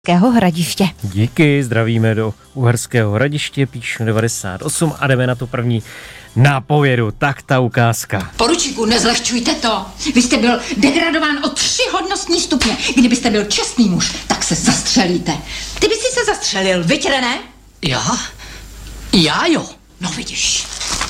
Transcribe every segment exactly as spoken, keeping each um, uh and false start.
Uherského Hradiště. Díky, zdravíme do Uherského Hradiště, píšu devadesát osm a jdeme na tu první nápovědu. Tak ta ukázka. Poručíku, nezlehčujte to. Vy jste byl degradován o tři hodnostní stupně. Kdybyste byl čestný muž, tak se zastřelíte. Ty bys si se zastřelil, viď, René? Já? Já jo. No vidíš.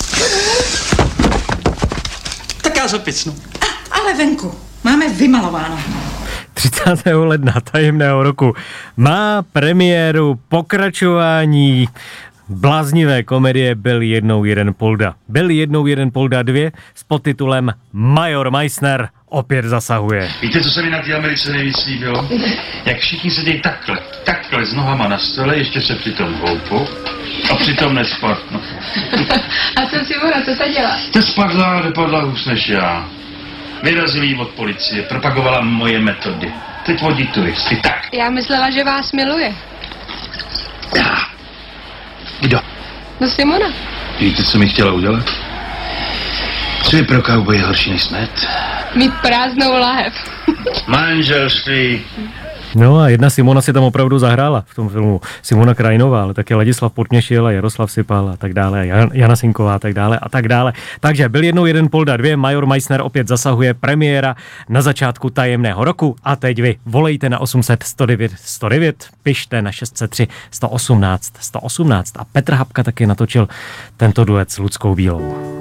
Tak já zapicnu. A, ale venku máme vymalováno. třicátého ledna tajemného roku má premiéru pokračování bláznivé komedie Byl jednou jeden Polda. Byl jednou jeden Polda dva s podtitulem Major Meissner opět zasahuje. Víte, co se mi na té Americe nejvíc líbilo? Jak všichni sedějí takhle, takhle s nohama na stole, ještě se přitom houpou a přitom nespad. No. A co Simona, co ta dělá? Ta spadla, dopadla hůř než já. Vyrazili jí od policie, propagovala moje metody. Teď vodí turisty, tak. Já myslela, že vás miluje. Já. Kdo? No Simona. Víte, co mi chtěla udělat? Co je pro kauboje horší než smet? Mít prázdnou lahev. Manželství. No a jedna Simona si tam opravdu zahrála v tom filmu. Simona Krajnová, ale také Ladislav Podměšil a Jaroslav Sypal a tak dále, Jan, Jana Sinková a tak dále a tak dále. Takže Byl jednou jeden Polda dva, Major Meissner opět zasahuje, premiéra na začátku tajemného roku a teď vy volejte na osm set sto devět sto devět, pište na šest set tři sto osmnáct sto osmnáct a Petr Habka taky natočil tento duet s Luckou Bílou.